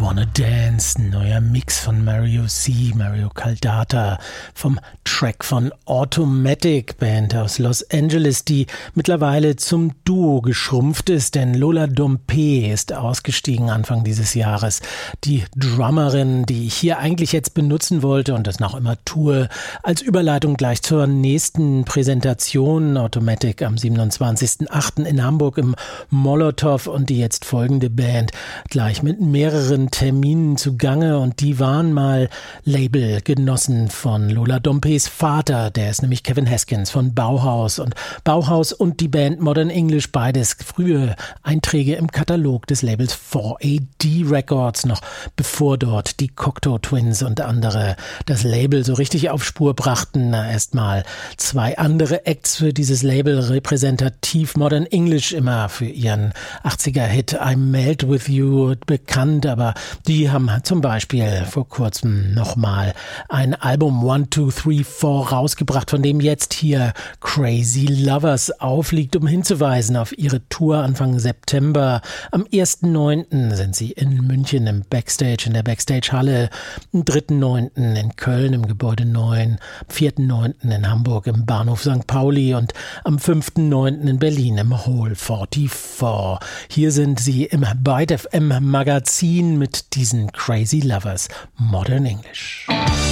Wanna Dance, ein neuer Mix von Mario Caldata, vom Track von Automatic, Band aus Los Angeles, die mittlerweile zum Duo geschrumpft ist, denn Lola Dompe ist ausgestiegen Anfang dieses Jahres. Die Drummerin, die ich hier eigentlich jetzt benutzen wollte und das noch immer tue, als Überleitung gleich zur nächsten Präsentation, Automatic am 27.08. in Hamburg im Molotow, und die jetzt folgende Band gleich mit mehreren Terminen zugange, und die waren mal Labelgenossen von Lola Dompes Vater, der ist nämlich Kevin Haskins von Bauhaus, und die Band Modern English, beides frühe Einträge im Katalog des Labels 4AD Records, noch bevor dort die Cocteau Twins und andere das Label so richtig auf Spur brachten. Erstmal zwei andere Acts für dieses Label, repräsentativ Modern English, immer für ihren 80er-Hit I Melt With You bekannt, aber die haben zum Beispiel vor kurzem nochmal ein Album 1, 2, 3, 4 rausgebracht, von dem jetzt hier Crazy Lovers aufliegt, um hinzuweisen auf ihre Tour Anfang September. Am 1.9. sind sie in München im Backstage, in der Backstage-Halle, am 3.9. in Köln im Gebäude 9, am 4.9. in Hamburg im Bahnhof St. Pauli und am 5.9. in Berlin im Hall 44. Hier sind sie im Byte FM Magazin mit diesen Crazy Lovers, Modern English.